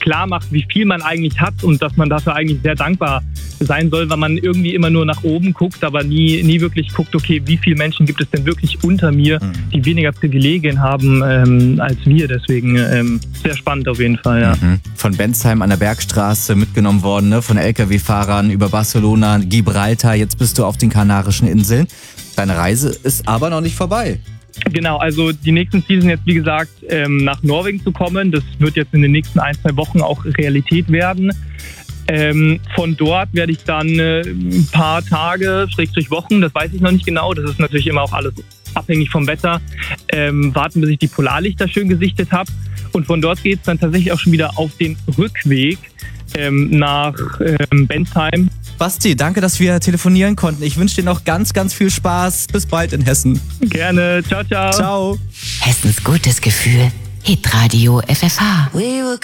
klar macht, wie viel man eigentlich hat und dass man dafür eigentlich sehr dankbar sein soll, weil man irgendwie immer nur nach oben guckt, aber nie wirklich guckt, okay, wie viele Menschen gibt es denn wirklich unter mir, die weniger Privilegien haben als wir. Deswegen sehr spannend auf jeden Fall, ja. Von Bensheim an der Bergstraße mitgenommen worden, ne? Von LKW-Fahrern über Barcelona, Gibraltar, jetzt bist du auf den Kanarischen Inseln. Deine Reise ist aber noch nicht vorbei. Genau, also die nächsten Ziele sind jetzt, wie gesagt, nach Norwegen zu kommen. Das wird jetzt in den nächsten 1-2 Wochen auch Realität werden. Von dort werde ich dann ein paar Tage, Wochen, das weiß ich noch nicht genau, das ist natürlich immer auch alles abhängig vom Wetter, warten, bis ich die Polarlichter schön gesichtet habe. Und von dort geht es dann tatsächlich auch schon wieder auf den Rückweg nach Bensheim. Basti, danke, dass wir telefonieren konnten. Ich wünsche dir noch ganz, ganz viel Spaß. Bis bald in Hessen. Gerne. Ciao, ciao. Ciao. Hessens gutes Gefühl. Hitradio FFH.